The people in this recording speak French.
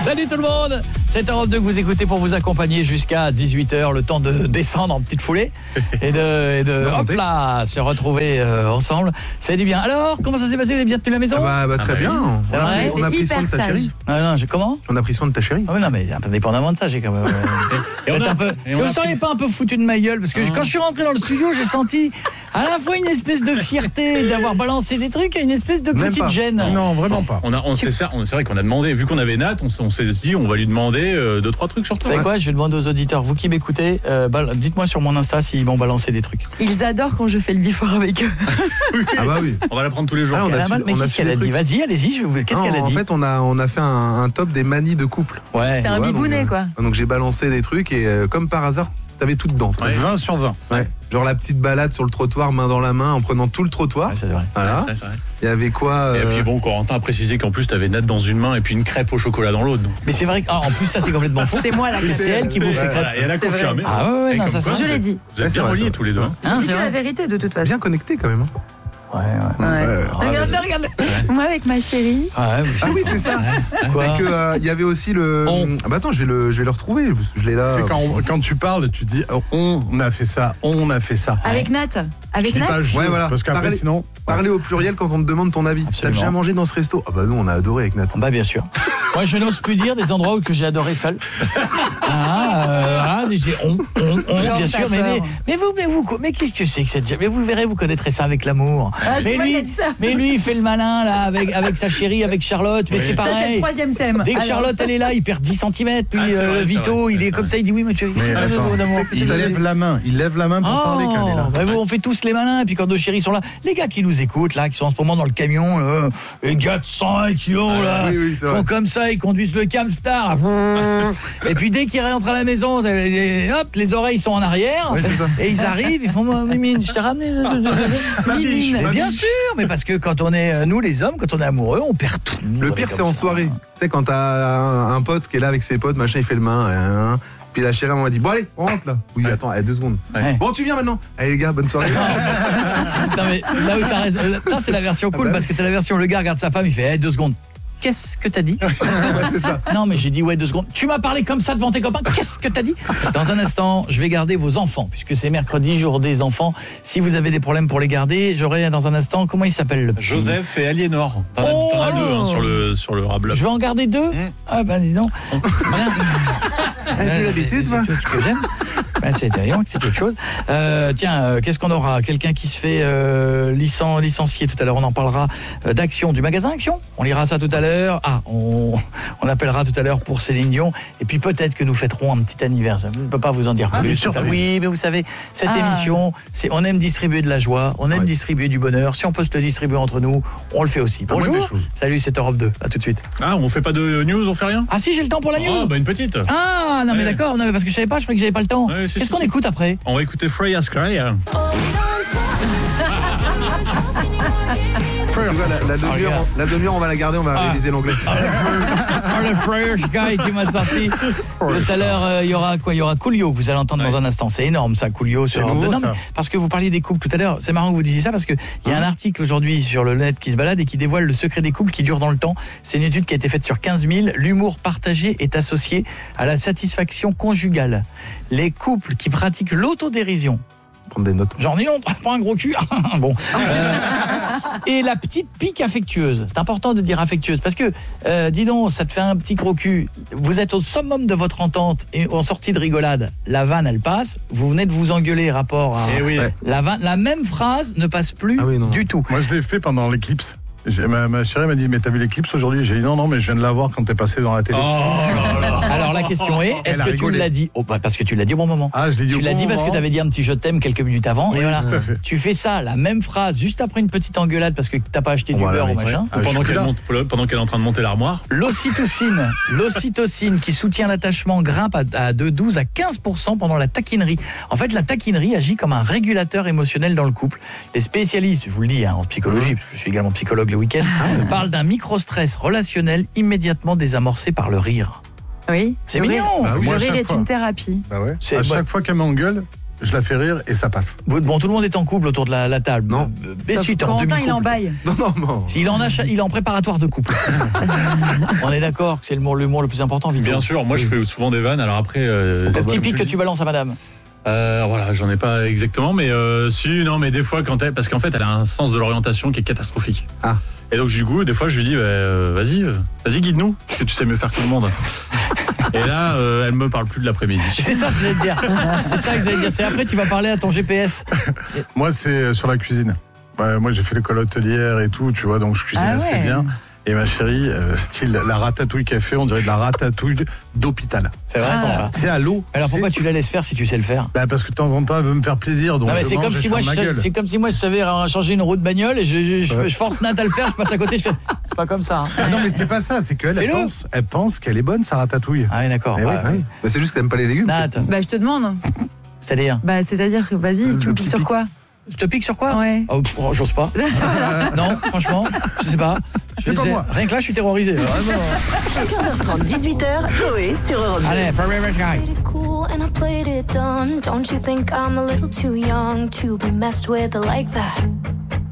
Salut tout le monde, c'est Europe 2 que vous écoutez pour vous accompagner jusqu'à 18h, le temps de descendre en petite foulée et de hop là, se retrouver ensemble. Ça fait du bien. Alors, comment ça s'est passé? Vous avez bien tenu la maison? Très bien. On a pris soin de ta chérie. Comment? On a pris soin de ta chérie. Ah oui, non, mais indépendamment de ça, j'ai quand même... Est-ce que vous ne seriez pas un peu foutu de ma gueule? Parce que quand je suis rentré dans le studio, j'ai senti à la fois une espèce de fierté d'avoir balancé des trucs et une espèce de petite gêne. Non, vraiment pas. C'est vrai qu'on a demandé, vu qu'on avait Nat, on s'est dit on va lui demander 2-3 trucs sur toi. Vous savez quoi? Je vais demander aux auditeurs, vous qui m'écoutez, dites-moi sur mon Insta s'ils m'ont balancé des trucs. Ils adorent quand je fais le before avec eux. Ah bah oui. On va l'apprendre tous les jours. Mais qu'est-ce qu'elle a dit? Vas-y, allez-y, qu'est-ce qu'elle a dit? En fait, on a fait un top des manies de couple. Ouais. C'est un bibounet, quoi. Donc j'ai balancé des trucs et comme par hasard, t'avais tout dedans. 20 sur 20. Ouais. Genre la petite balade sur le trottoir, main dans la main, en prenant tout le trottoir. Ouais, c'est vrai. Voilà. Ouais, c'est vrai. Il y avait quoi Et puis bon, Corentin a précisé qu'en plus t'avais Nat dans une main et puis une crêpe au chocolat dans l'autre. Mais c'est vrai qu'en plus ça c'est complètement faux. C'est moi la C'est elle qui bouffe les crêpes. Voilà, et elle a C'est confirmé. Ah ouais, Et non, comme ça quoi, c'est Je l'ai dit. Vous êtes c'est bien vrai, reliés c'est tous les deux. Hein. Je dis c'est la vrai. vérité de toute façon. Bien connecté quand même. Ouais. Regarde. Moi avec ma chérie. Ah oui, c'est ça. Quoi? C'est que il y avait aussi le. Ah bah attends, je vais le retrouver. Parce que je l'ai là. C'est quand tu parles, tu dis on a fait ça, on a fait ça. Avec Nat. Avec Tu dis Nat. pas je, Ouais, voilà. parce qu'après Parler- sinon... Parler au pluriel quand on te demande ton avis. T'as Absolument. déjà mangé dans ce resto? Ah bah nous on a adoré avec Nathan. Bah bien sûr. Moi je n'ose plus dire des endroits que j'ai adoré seul. Je dis Genre, bien t'as sûr. peur. Mais qu'est-ce que c'est que cette... Mais vous verrez, vous connaîtrez ça avec l'amour. Ah, tu mais vois, il a dit ça. lui il fait le malin là avec sa chérie, avec Charlotte. Mais c'est Ça c'est le pareil. troisième thème. Dès que Alors, Charlotte elle est là, il perd 10 cm. Lui, c'est vrai, Vito, c'est il vrai, est comme ça, il dit oui monsieur. Mais attends, d'amour. il lève la main pour parler quand elle est là. Bah, on fait tous les malins, et puis quand nos chéris sont là, les gars qui nous écoutent là, qui sont en ce moment dans le camion, là, les gars de 101 kilos là, oui, c'est font vrai. comme ça, ils conduisent le Camstar. Et puis dès qu'ils rentrent à la maison, hop, les oreilles sont en arrière, Ouais, c'est ça. et ils arrivent, ils font Mimine, je t'ai ramené. Mimine. Mais bien sûr, mais parce que quand on est, nous les hommes, quand on est amoureux, on perd tout. Le pire c'est en soirée. Tu sais quand t'as un pote qui est là avec ses potes, machin, il fait le main. Puis la chérie m'a dit bon allez, on rentre là. Oui, attends, 2 secondes. Ouais. Bon, tu viens maintenant. Allez les gars, bonne soirée. Non mais là où t'as raison, ça c'est la version cool, bah parce que t'as la version, le gars regarde sa femme, il fait 2 secondes. Qu'est-ce que t'as dit? Ouais, c'est ça. Non mais j'ai dit 2 secondes. Tu m'as parlé comme ça devant tes copains. Qu'est-ce que t'as dit? Dans un instant, je vais garder vos enfants puisque c'est mercredi, jour des enfants. Si vous avez des problèmes pour les garder, j'aurai dans un instant, comment il s'appelle le petit? Joseph et Aliénor. T'en as deux sur le rable. Je vais en garder 2. Ah bah dis donc. Elle a plus l'habitude, va. Ce que j'aime. C'est quelque chose. Qu'est-ce qu'on aura? Quelqu'un qui se fait licencier tout à l'heure. On en parlera d'Action, du magasin Action. On lira ça tout à l'heure. On appellera tout à l'heure pour Céline Dion. Et puis peut-être que nous fêterons un petit anniversaire. Je ne peux pas vous en dire plus. bien sûr. Oui, mais vous savez, cette émission, on aime distribuer de la joie, on aime distribuer du bonheur. Si on peut se le distribuer entre nous, on le fait aussi. La moindre des Bonjour. choses. Salut, c'est Europe 2. À tout de suite. Ah, on fait pas de news, on fait rien? Ah si, j'ai le temps pour la news. Oh, bah une petite. Ah non mais Ouais. d'accord, non mais parce que je savais pas, je croyais que j'avais pas le temps. Ouais, si, Qu'est-ce si, qu'on si. écoute après? On va écouter Freya Sky. La demi-heure, on va la garder, on va réviser l'anglais. Le Freya Sky qui m'a sorti. Tout à l'heure, il y aura quoi? Il y aura Coolio que vous allez entendre dans un instant. C'est énorme ça, Coolio sur Europe 2. nouveau, Non, mais ça. parce que vous parliez des couples tout à l'heure. C'est marrant que vous disiez ça parce que il y a un article aujourd'hui sur le net qui se balade et qui dévoile le secret des couples qui durent dans le temps. C'est une étude qui a été faite sur 15 000. L'humour partagé est associé à la satisfaction conjugale. Les couples qui pratiquent l'autodérision, Prendre des notes. genre dis donc, pas un gros cul. Bon. Et la petite pique affectueuse. C'est important de dire affectueuse parce que dis donc, ça te fait un petit gros cul. Vous êtes au summum de votre entente et en sortie de rigolade, la vanne elle passe, vous venez de vous engueuler rapport à Eh oui. Ouais. la même phrase ne passe plus Ah oui, non. du tout. Moi, je l'ai fait pendant l'éclipse. Ma chérie m'a dit, mais t'as vu l'éclipse aujourd'hui? J'ai dit non, mais je viens de la voir quand t'es passé dans la télé. Alors la question est, est-ce Elle a que tu rigolé. l'as dit parce que tu l'as dit au bon moment. Ah, je l'ai dit Tu au l'as bon dit parce que moment. tu avais dit un petit je t'aime quelques minutes avant Oui, et voilà. tout à fait. Tu fais ça, la même phrase juste après une petite engueulade parce que t'as pas acheté du Voilà, beurre oui. ou machin. Ah, je Pendant suis là. pendant qu'elle est en train de monter l'armoire. L'ocytocine qui soutient l'attachement grimpe de 12 à 15% pendant la taquinerie. En fait, la taquinerie agit comme un régulateur émotionnel dans le couple. Les spécialistes, je vous le dis en psychologie, parce que je suis également psychologue le week-end, parlent d'un micro-stress relationnel immédiatement désamorcé par le rire. Oui. C'est Le mignon. rire. Bah oui, Le à rire chaque est fois. une thérapie. Bah ouais. C'est- À chaque fois qu'elle m'engueule, je la fais rire et ça passe. Bon, tout le monde est en couple autour de la table. Non. Bessuit en Corentin, il en demi-couple. baille. Non. Il est en préparatoire de couple. On est d'accord que c'est le mot le plus important, Vito. Bien sûr, moi je fais souvent des vannes. Alors après, C'est typique que tu balances à madame. voilà, j'en ai pas exactement, mais si, non, mais des fois parce qu'en fait, elle a un sens de l'orientation qui est catastrophique. Ah. Et donc du coup, des fois, je lui dis, vas-y, guide-nous, parce que tu sais mieux faire que tout le monde. Et là, elle me parle plus de l'après-midi. C'est ça ce que j'allais te dire. C'est ça que j'allais te dire. C'est après tu vas parler à ton GPS. Moi, c'est sur la cuisine. Moi, j'ai fait l'école hôtelière et tout, tu vois, donc je cuisine assez bien. Et ma chérie, style la ratatouille qu'elle fait, on dirait de la ratatouille d'hôpital. C'est vrai. C'est à l'eau. Alors pourquoi tu la laisses faire si tu sais le faire? Parce que de temps en temps, elle veut me faire plaisir, donc Non, mais je c'est mange comme et si je moi ferme ma gueule. c'est comme si moi je savais changer une roue de bagnole et je force Nat à le faire, je passe à côté, je fais c'est pas comme ça. Hein. Ah non, mais c'est pas ça, c'est qu'elle elle pense qu'elle est bonne, sa ratatouille. Ah oui, d'accord. Eh oui, oui. Bah, c'est juste que t'aimes pas les légumes. Nat, Bah, je te demande. c'est-à-dire C'est-à-dire que, vas-y, tu me piques sur quoi? je te pique sur quoi? Ouais. Oh, j'ose pas. Non, franchement, je sais pas. C'est pas moi. Rien que là, je suis terrorisé. 15h30, 18h, Coé sur Europe 2. Allez, Forever Sky. Played it cool and I played it dumb. Don't you think I'm a little too young to be messed with like that?